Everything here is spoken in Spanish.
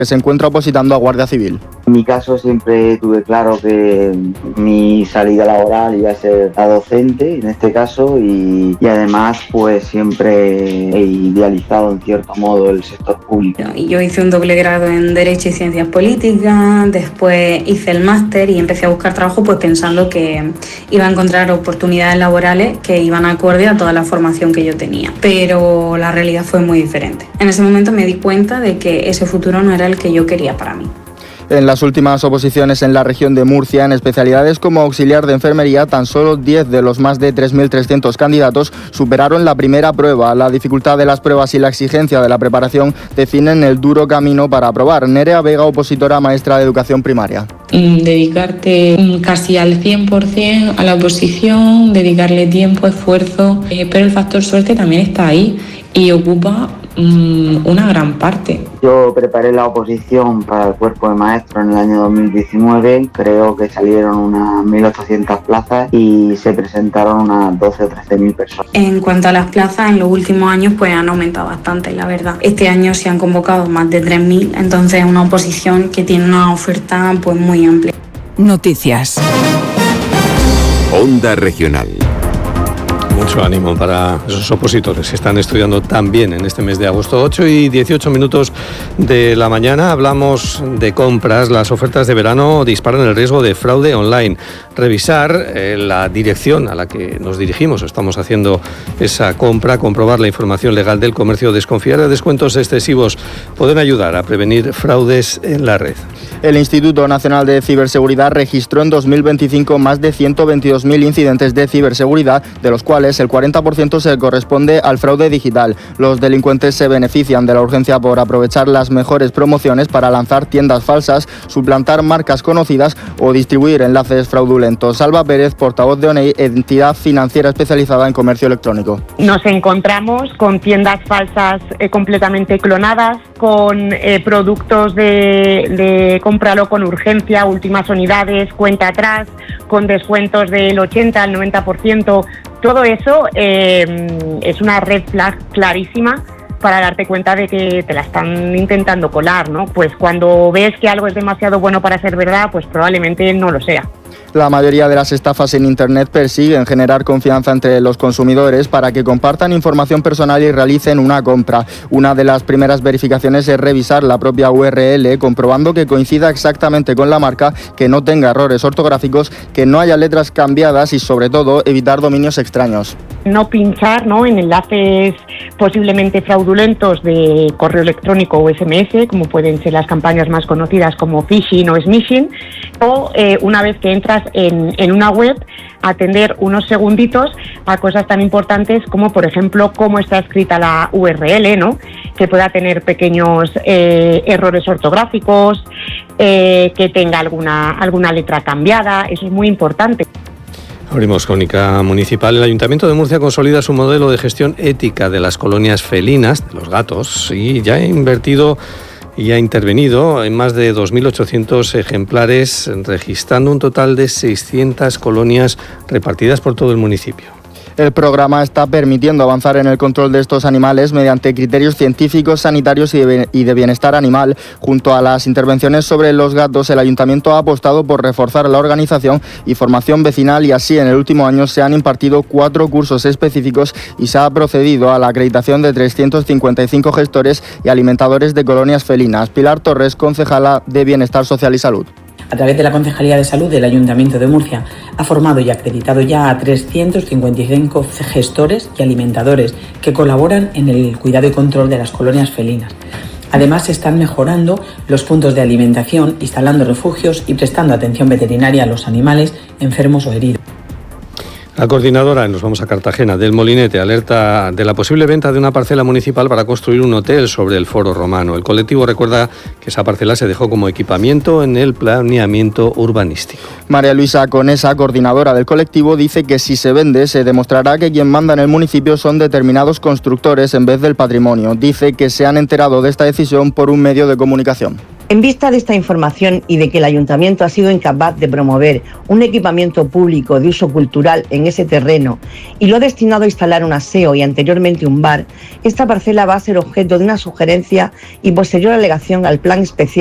que se encuentra opositando a Guardia Civil. En mi caso siempre tuve claro que mi salida laboral iba a ser la docente, en este caso, y además pues siempre he idealizado en cierto modo el sector público. Yo hice un doble grado en Derecho y Ciencias Políticas, después hice el máster y empecé a buscar trabajo pues pensando que iba a encontrar oportunidades laborales que iban acorde a toda la formación que yo tenía, pero la realidad fue muy diferente. En ese momento me di cuenta de que ese futuro no era el que yo quería para mí. En las últimas oposiciones en la región de Murcia, en especialidades como auxiliar de enfermería, tan solo 10 de los más de 3.300 candidatos superaron la primera prueba. La dificultad de las pruebas y la exigencia de la preparación definen el duro camino para aprobar. Nerea Vega, opositora maestra de educación primaria. Dedicarte casi al 100% a la oposición, dedicarle tiempo, esfuerzo, pero el factor suerte también está ahí y ocupa una gran parte. Yo preparé la oposición para el cuerpo de maestros en el año 2019, creo que salieron unas 1.800 plazas y se presentaron unas 12 o 13.000 personas. En cuanto a las plazas, en los últimos años pues han aumentado bastante, la verdad. Este año se han convocado más de 3.000, entonces es una oposición que tiene una oferta pues muy amplia. Noticias. Onda Regional. Mucho ánimo para esos opositores que están estudiando también en este mes de agosto. 8:18 de la mañana. Hablamos de compras. Las ofertas de verano disparan el riesgo de fraude online. Revisar la dirección a la que nos dirigimos. Estamos haciendo esa compra, comprobar la información legal del comercio, desconfiar de descuentos excesivos pueden ayudar a prevenir fraudes en la red. El Instituto Nacional de Ciberseguridad registró en 2025 más de 122.000 incidentes de ciberseguridad, de los cuales el 40% se corresponde al fraude digital. Los delincuentes se benefician de la urgencia por aprovechar las mejores promociones para lanzar tiendas falsas, suplantar marcas conocidas o distribuir enlaces fraudulentos. Salva Pérez, portavoz de ONEI, entidad financiera especializada en comercio electrónico. Nos encontramos con tiendas falsas completamente clonadas, con productos de cómpralo con urgencia, últimas unidades, cuenta atrás, con descuentos del 80 al 90%. Todo eso es una red flag clarísima para darte cuenta de que te la están intentando colar, ¿no? Pues cuando ves que algo es demasiado bueno para ser verdad, pues probablemente no lo sea. La mayoría de las estafas en Internet persiguen generar confianza entre los consumidores para que compartan información personal y realicen una compra. Una de las primeras verificaciones es revisar la propia URL, comprobando que coincida exactamente con la marca, que no tenga errores ortográficos, que no haya letras cambiadas y, sobre todo, evitar dominios extraños. No pinchar, ¿no?, en enlaces posiblemente fraudulentos de correo electrónico o SMS, como pueden ser las campañas más conocidas como phishing o smishing, o una vez que entras en una web, atender unos segunditos a cosas tan importantes como, por ejemplo, cómo está escrita la URL, ¿no?, que pueda tener pequeños errores ortográficos, que tenga alguna letra cambiada. Eso es muy importante. Abrimos crónica municipal. El Ayuntamiento de Murcia consolida su modelo de gestión ética de las colonias felinas, de los gatos, y ya ha invertido y ha intervenido en más de 2.800 ejemplares, registrando un total de 600 colonias repartidas por todo el municipio. El programa está permitiendo avanzar en el control de estos animales mediante criterios científicos, sanitarios y de bienestar animal. Junto a las intervenciones sobre los gatos, el Ayuntamiento ha apostado por reforzar la organización y formación vecinal, y así en el último año se han impartido 4 cursos específicos y se ha procedido a la acreditación de 355 gestores y alimentadores de colonias felinas. Pilar Torres, concejala de Bienestar Social y Salud. A través de la Concejalía de Salud del Ayuntamiento de Murcia, ha formado y acreditado ya a 355 gestores y alimentadores que colaboran en el cuidado y control de las colonias felinas. Además, se están mejorando los puntos de alimentación, instalando refugios y prestando atención veterinaria a los animales enfermos o heridos. La coordinadora, nos vamos a Cartagena, del Molinete, alerta de la posible venta de una parcela municipal para construir un hotel sobre el Foro Romano. El colectivo recuerda que esa parcela se dejó como equipamiento en el planeamiento urbanístico. María Luisa Conesa, coordinadora del colectivo, dice que si se vende se demostrará que quien manda en el municipio son determinados constructores en vez del patrimonio. Dice que se han enterado de esta decisión por un medio de comunicación. En vista de esta información y de que el Ayuntamiento ha sido incapaz de promover un equipamiento público de uso cultural en ese terreno y lo ha destinado a instalar un aseo y anteriormente un bar, esta parcela va a ser objeto de una sugerencia y posterior alegación al Plan Especial